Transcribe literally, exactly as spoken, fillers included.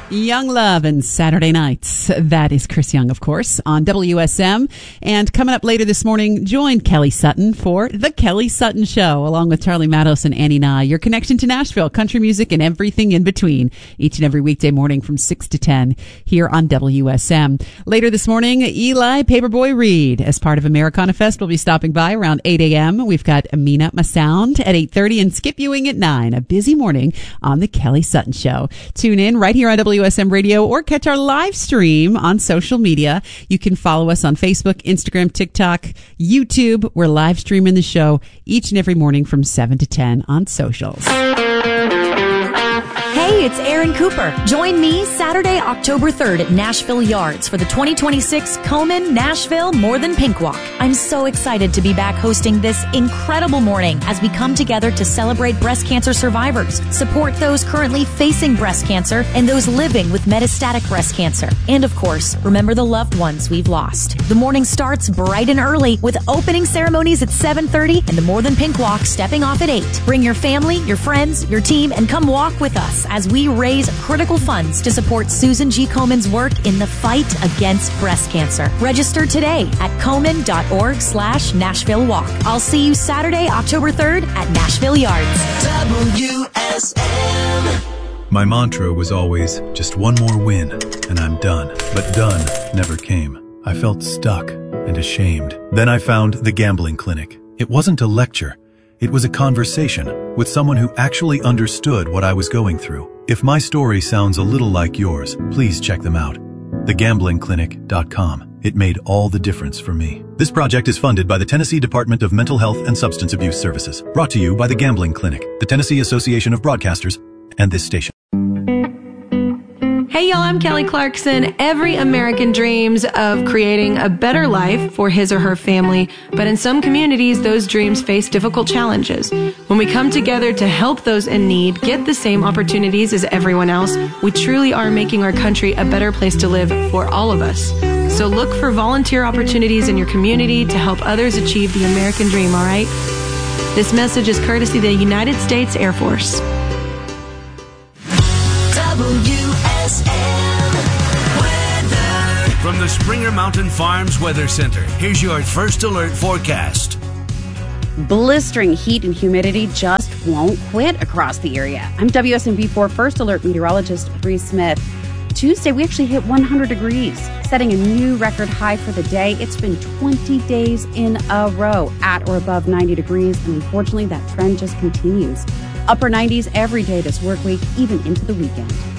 Young Love and Saturday Nights. That is Chris Young, of course, on W S M. And coming up later this morning, join Kelly Sutton for The Kelly Sutton Show, along with Charlie Matos and Annie Nye. Your connection to Nashville, country music, and everything in between, each and every weekday morning from six to ten here on W S M. Later this morning, Eli Paperboy Reed, as part of Americana Fest, will be stopping by around eight a.m. We've got Amina Masound at eight thirty and Skip Ewing at nine. A busy morning on The Kelly Sutton Show. Tune in right here on W S M Radio or catch our live stream on social media. You can follow us on Facebook, Instagram, TikTok, YouTube. We're live streaming the show each and every morning from seven to ten on socials. Hey, it's Aaron Cooper. Join me Saturday, October third at Nashville Yards for the twenty twenty-six Komen Nashville More Than Pink Walk. I'm so excited to be back hosting this incredible morning as we come together to celebrate breast cancer survivors, support those currently facing breast cancer, and those living with metastatic breast cancer. And of course, remember the loved ones we've lost. The morning starts bright and early with opening ceremonies at seven thirty and the More Than Pink Walk stepping off at eight. Bring your family, your friends, your team, and come walk with us as we raise critical funds to support Susan G. Komen's work in the fight against breast cancer. Register today at komen.org slash Nashville Walk. I'll see you Saturday, October third at Nashville Yards. W S M. My mantra was always, just one more win, and I'm done. But done never came. I felt stuck and ashamed. Then I found the Gambling Clinic. It wasn't a lecture. It was a conversation with someone who actually understood what I was going through. If my story sounds a little like yours, please check them out. the gambling clinic dot com. It made all the difference for me. This project is funded by the Tennessee Department of Mental Health and Substance Abuse Services. Brought to you by the Gambling Clinic, the Tennessee Association of Broadcasters, and this station. Hey y'all, I'm Kelly Clarkson. Every American dreams of creating a better life for his or her family, but in some communities, those dreams face difficult challenges. When we come together to help those in need get the same opportunities as everyone else, we truly are making our country a better place to live for all of us. So look for volunteer opportunities in your community to help others achieve the American dream, all right? This message is courtesy of the United States Air Force. W S M weather. From the Springer Mountain Farms Weather Center, here's your first alert forecast. Blistering heat and humidity just won't quit across the area. I'm W S M V four First Alert meteorologist Bree Smith. Tuesday, we actually hit one hundred degrees, setting a new record high for the day. It's been twenty days in a row at or above ninety degrees, and unfortunately, that trend just continues. Upper nineties every day this work week, even into the weekend.